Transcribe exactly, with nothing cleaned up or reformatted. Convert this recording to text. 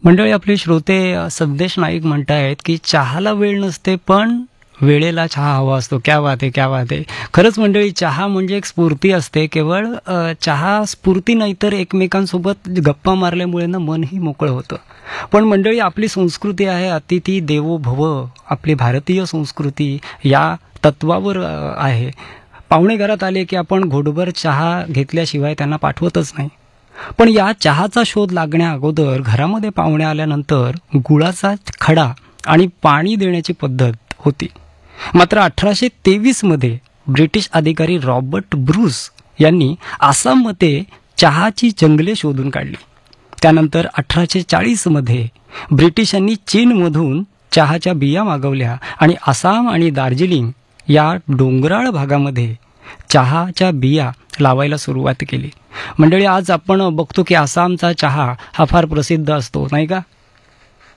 मंडळी, आपले श्रोते अ, संदेश नाईक म्हणतायत की चहाला वेळ नसते पण वेळेला चहा हवा असतो. क्या बात है, क्या बात है. खरंच मंडळी, चहा म्हणजे एक स्फूर्ती असते. केवळ अ, चहा स्फूर्ती नाही तर एकमेकांसोबत गप्पा मारल्यामुळे ना मनही मोकळं होतं. पण मंडळी, आपली संस्कृती आहे अतिथी देवो भव. आपली भारतीय संस्कृती या तत्वावर अ, आहे. पाहुणे घरात आले की आपण घोटभर चहा घेतल्याशिवाय त्यांना पाठवतच नाही. पण या चहाचा शोध लागण्या अगोदर घरामध्ये पाहुणे आल्यानंतर गुळाचा खडा आणि पाणी देण्याची पद्धत होती. मात्र अठराशे तेवीस मध्ये ब्रिटिश अधिकारी रॉबर्ट ब्रूस यांनी आसाममध्ये चहाची जंगले शोधून काढली. त्यानंतर अठराशे चाळीस मध्ये ब्रिटिशांनी चीनमधून चहाच्या बिया मागवल्या आणि आसाम आणि दार्जिलिंग या डोंगराळ भागामध्ये चहाच्या बिया लावायला सुरुवात केली. मंडळी, आज आपण बघतो की आसामचा चहा हा फार प्रसिद्ध असतो, नाही का?